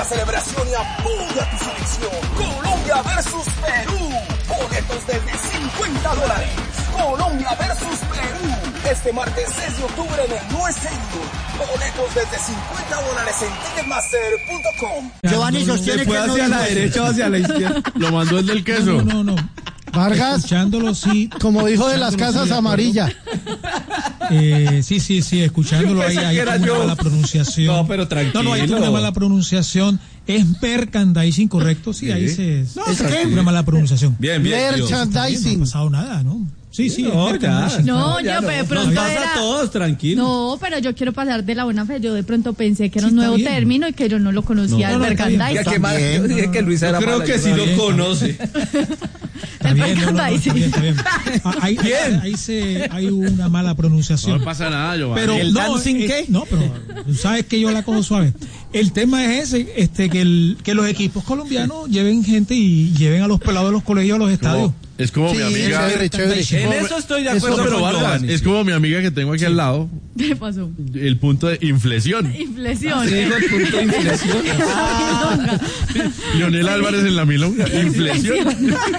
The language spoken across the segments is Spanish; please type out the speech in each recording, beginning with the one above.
la celebración y apoya tu selección. Colombia versus Perú. Boletos desde $50. Colombia versus Perú. Este martes 6 de octubre en el No Stadium. Boletos desde $50 en ticketmaster.com. Giovanni sostiene que fue hacia la derecha o hacia la izquierda. Lo mandó el del queso. No. Vargas, escuchándolo, sí. como dijo de las casas amarillas. Sí, escuchándolo ahí hay una mala pronunciación. No, pero tranquilo. No, hay una mala pronunciación. Es merchandising, ¿correcto? Sí, ahí ¿Es qué? una mala pronunciación. Bien. Merchandising. No ha pasado nada, ¿no? Sí, No, merchandising. No, yo de pronto Pasa era... a todos, tranquilo. No, pero yo quiero pasar de la buena fe. Yo de pronto pensé que era un está nuevo bien. término y que yo no lo conocía, el merchandising. Ya, qué mal. Yo dije que Luisa era Creo mala, que yo sí no- lo conoce. El merchandising. Está bien. Ahí hay una mala pronunciación. No pasa nada, Giovanni. Pero ¿El dancing qué? No, pero tú sabes que yo la cojo suave. El tema es ese, que los equipos colombianos lleven gente y lleven a los pelados de los colegios a los estadios. Es como mi amiga. Chévere. En eso estoy de acuerdo pero con Vargas, Giovanni. es como mi amiga que tengo aquí al lado. ¿Qué pasó? El punto de inflexión. Inflexión. Sí, digo el punto de inflexión. Leonel Álvarez en la milonga. Inflexión.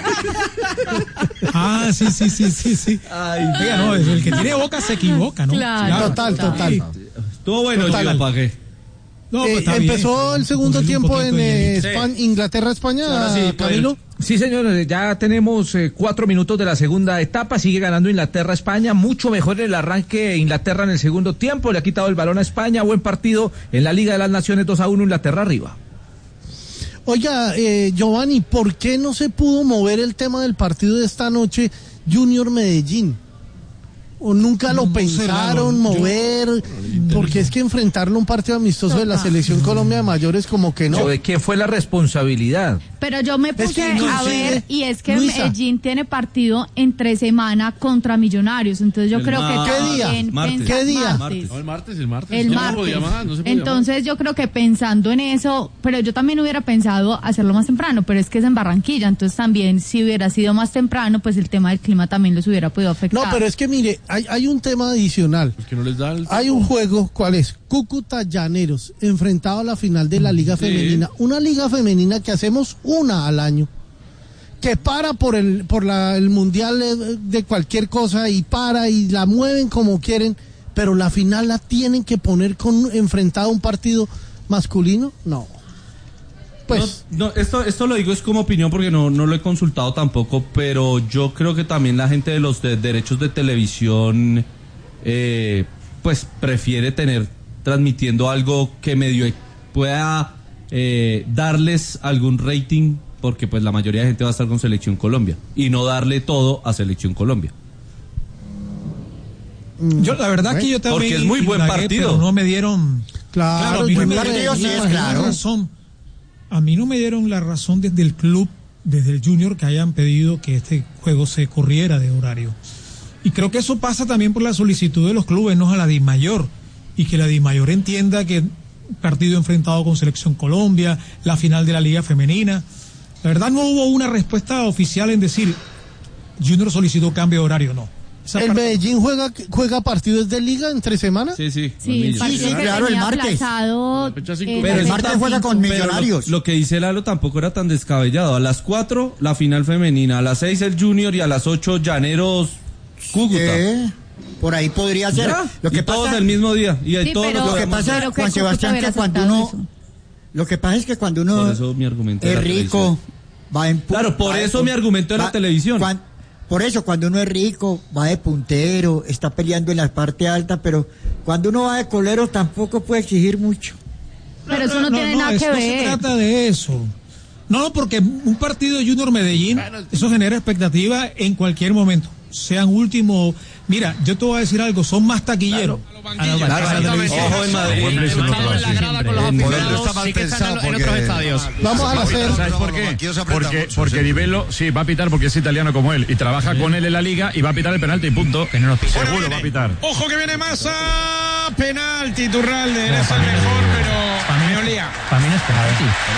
Sí. Oiga, no, el que tiene boca se equivoca, ¿no? Claro. Total. Estuvo bueno, Total. yo pagué. No, pues está bien. Empezó el segundo Ponerle un tiempo poquito en de España, Inglaterra-España, Ahora sí, Camilo. Sí, señores, ya tenemos 4 minutos de la segunda etapa. Sigue ganando Inglaterra a España. Mucho mejor el arranque Inglaterra en el segundo tiempo. Le ha quitado el balón a España. Buen partido en la Liga de las Naciones, 2-1, Inglaterra arriba. Oiga, Giovanni, ¿por qué no se pudo mover el tema del partido de esta noche, Junior Medellín? ¿O nunca lo No pensaron sé, mover? Porque es que enfrentarlo a un partido amistoso de la Selección Colombia de mayores como que no. ¿De quién fue la responsabilidad? Pero yo me puse que a inclusive, ver y es que Luisa. Medellín tiene partido entre semana contra Millonarios, entonces yo creo que ¿Qué día? también Martes. ¿Qué día? martes. No, el martes. El No martes. se podía más, no se podía Entonces yo creo que pensando en eso, pero yo también hubiera pensado hacerlo más temprano, pero es que es en Barranquilla, entonces también si hubiera sido más temprano, pues el tema del clima también los hubiera podido afectar. No, pero es que mire, hay un tema adicional. más. Que no les da el... Hay un juego, ¿cuál es? Cúcuta Llaneros, enfrentado a la final de la Liga Femenina. Una Liga Femenina que hacemos una al año. Que para por el mundial de cualquier cosa y la mueven como quieren, pero la final la tienen que poner enfrentado a un partido masculino. No. Pues No, esto lo digo es como opinión porque no lo he consultado tampoco, pero yo creo que también la gente de los derechos de televisión pues prefiere tener transmitiendo algo que medio pueda darles algún rating, porque pues la mayoría de gente va a estar con Selección Colombia y no darle todo a Selección Colombia. Yo la verdad que yo también Porque es muy buen indagué, partido. pero no me dieron claro, a mí no me buen dieron partido, sí, la claro. razón. A mí no me dieron la razón desde el club, desde el Junior, que hayan pedido que este juego se corriera de horario. Y creo que eso pasa también por la solicitud de los clubes, no a la DIMAYOR, y que la DIMAYOR entienda que partido enfrentado con Selección Colombia, la final de la Liga Femenina. La verdad no hubo una respuesta oficial en decir Junior solicitó cambio de horario, no. ¿El Medellín juega partidos de liga entre semanas? Sí. Sí, el partido que claro, el tenía martes. aplazado, Pero el martes juega con Pero Millonarios. lo que dice Lalo tampoco era tan descabellado. A las 4 la final femenina, a las 6 el Junior y a las 8 Llaneros Cúcuta. Por ahí podría ser. Ya, Lo que y todos pasa, el mismo día. Y Sí, todos pero- los lo que programas. pasa, Pero que Juan Sebastián, Cúcuta que cuando hubiera uno, aceptado lo que pasa es que cuando uno Por eso mi argumento de es la rico, va en Claro, por va eso mi argumento de la televisión. Por eso, cuando uno es rico, va de puntero, está peleando en la parte alta, pero cuando uno va de colero tampoco puede exigir mucho. pero eso no tiene nada que No se ver. trata de eso. No, porque un partido de Junior Medellín, eso genera expectativa en cualquier momento. Sean últimos. Mira, yo te voy a decir algo, son más taquilleros. Ojo en Madrid. Vamos a hacer. ¿Sabes por qué? Porque Di Bello sí va a pitar porque es italiano como él y trabaja con él en la liga y va a pitar el penalti y punto. Seguro va a pitar. Ojo que viene Massa, penalti, Turralde, eres el mejor, pero me olía. Para mí no es penalti.